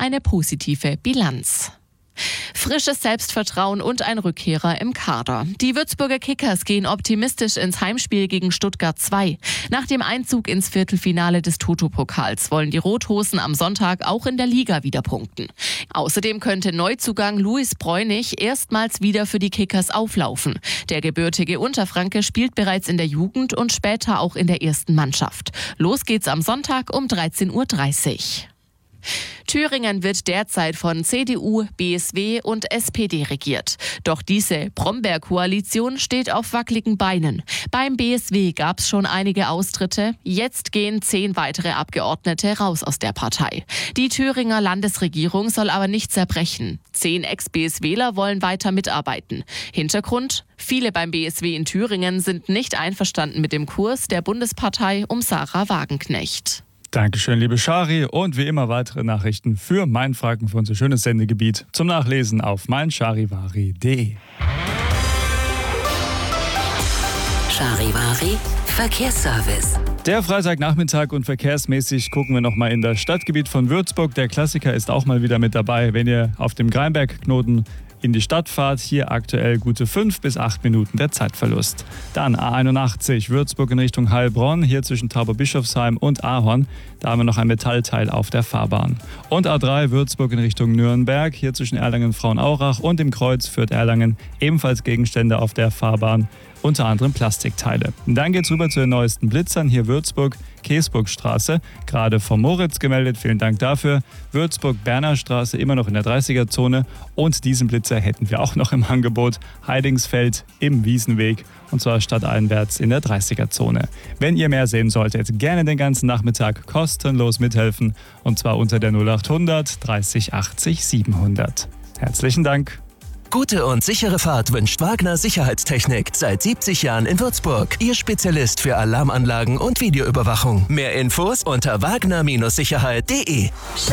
eine positive Bilanz. Frisches Selbstvertrauen und ein Rückkehrer im Kader. Die Würzburger Kickers gehen optimistisch ins Heimspiel gegen Stuttgart 2. Nach dem Einzug ins Viertelfinale des Toto-Pokals wollen die Rothosen am Sonntag auch in der Liga wieder punkten. Außerdem könnte Neuzugang Luis Bräunig erstmals wieder für die Kickers auflaufen. Der gebürtige Unterfranke spielt bereits in der Jugend und später auch in der ersten Mannschaft. Los geht's am Sonntag um 13:30 Uhr. Thüringen wird derzeit von CDU, BSW und SPD regiert. Doch diese Brombeer-Koalition steht auf wackeligen Beinen. Beim BSW gab es schon einige Austritte. Jetzt gehen 10 weitere Abgeordnete raus aus der Partei. Die Thüringer Landesregierung soll aber nicht zerbrechen. 10 Ex-BSWler wollen weiter mitarbeiten. Hintergrund: Viele beim BSW in Thüringen sind nicht einverstanden mit dem Kurs der Bundespartei um Sarah Wagenknecht. Dankeschön, liebe Shari. Und wie immer weitere Nachrichten für Mainfranken, für unser schönes Sendegebiet, zum Nachlesen auf meincharivari.de. Charivari Verkehrsservice. Der Freitagnachmittag und verkehrsmäßig gucken wir nochmal in das Stadtgebiet von Würzburg. Der Klassiker ist auch mal wieder mit dabei, wenn ihr auf dem Greinbergknoten in die Stadt fahrt. Hier aktuell gute 5 bis 8 Minuten der Zeitverlust. Dann A81 Würzburg in Richtung Heilbronn, hier zwischen Tauberbischofsheim und Ahorn. Da haben wir noch ein Metallteil auf der Fahrbahn. Und A3 Würzburg in Richtung Nürnberg, hier zwischen Erlangen-Frauenaurach und dem Kreuz Fürth-Erlangen. Ebenfalls Gegenstände auf der Fahrbahn, unter anderem Plastikteile. Dann geht's rüber zu den neuesten Blitzern. Hier Würzburg, Käsburgstraße, gerade vom Moritz gemeldet, vielen Dank dafür. Würzburg-Berner Straße, immer noch in der 30er-Zone. Und diesen Blitzer hätten wir auch noch im Angebot. Heidingsfeld im Wiesenweg, und zwar stadteinwärts in der 30er-Zone. Wenn ihr mehr sehen solltet, gerne den ganzen Nachmittag kostenlos mithelfen. Und zwar unter der 0800 30 80 700. Herzlichen Dank. Gute und sichere Fahrt wünscht Wagner Sicherheitstechnik. Seit 70 Jahren in Würzburg. Ihr Spezialist für Alarmanlagen und Videoüberwachung. Mehr Infos unter wagner-sicherheit.de.